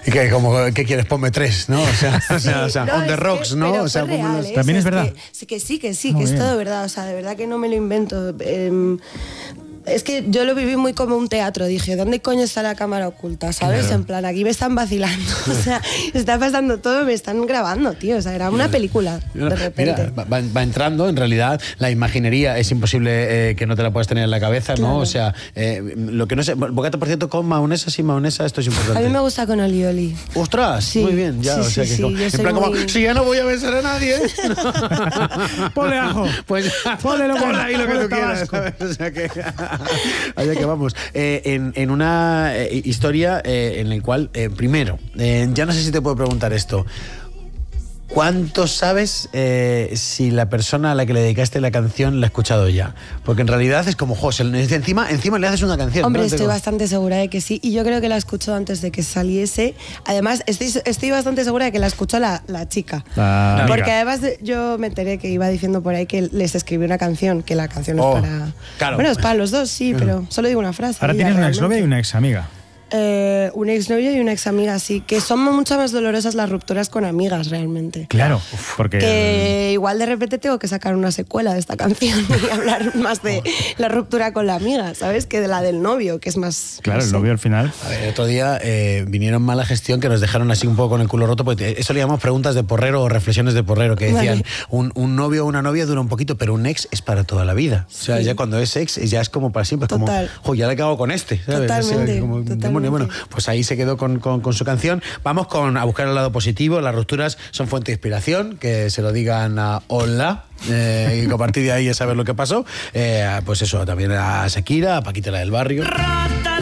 Y que como, ¿qué quieres? Ponme 3, ¿no? O sea, No, on the es rocks, que- ¿no? pero O sea, fue real, los... ¿eh? También O es sea, verdad. que sí, que Muy es bien. todo verdad. O sea, de verdad que no me lo invento. Es que yo lo viví muy como un teatro. Dije, ¿dónde coño está la cámara oculta? ¿Sabes? Claro. En plan, aquí me están vacilando. O sea, está pasando todo, me están grabando, tío. O sea, era una película, de repente. Mira, va entrando, en realidad, la imaginería es imposible que no te la puedas tener en la cabeza, ¿no? Claro. O sea, lo que no sé... Bocata, por cierto, con mayonesa, sin mayonesa, esto es importante. A mí me gusta con olioli. ¡Ostras! Sí, Muy bien, ya, sí, o sea sí, que... sí, como- yo en soy plan como, muy- si ya no voy a besar a nadie... Ponle ajo. Pues Ponle lo pon bueno, ahí lo que ponle tú quieras, tabasco. ¿sabes? O sea que... allá que vamos. En una historia en la cual, primero, ya no sé si te puedo preguntar esto. ¿Cuánto sabes si la persona a la que le dedicaste la canción la ha escuchado ya? Porque en realidad es como, José, encima le haces una canción. Hombre, ¿no? estoy Tengo- bastante segura de que sí. Y yo creo que la escuchó antes de que saliese. Además, estoy bastante segura de que la escuchó la chica. La amiga. Porque además yo me enteré que iba diciendo por ahí que les escribió una canción, que la canción Oh, es para... claro. Bueno, es para los dos, sí, pero solo digo una frase. Ahora ya, tienes una realmente. exnovia y una examiga. Un exnovio y una examiga, sí. Que son mucho más dolorosas las rupturas con amigas, realmente. Claro, porque... Que igual de repente tengo que sacar una secuela de esta canción y hablar más de la ruptura con la amiga, ¿sabes? Que de la del novio, que es más... Claro, no el sé. novio al final... A ver, el otro día vinieron mala gestión que nos dejaron así un poco con el culo roto, porque eso le llamamos preguntas de porrero o reflexiones de porrero, que decían, Vale. un novio o una novia dura un poquito, pero un ex es para toda la vida. O sea, Sí. ya cuando es ex, ya es como para siempre. Es como, Total. jo, ya le he acabado con este. ¿sabes? Totalmente, Así, como, totalmente. demonio. Bueno, pues ahí se quedó con su canción. Vamos a buscar el lado positivo. Las rupturas son fuente de inspiración, que se lo digan a Hola. Y a partir de ahí ya saber lo que pasó. Pues eso, también a Shakira, a Paquita la del Barrio.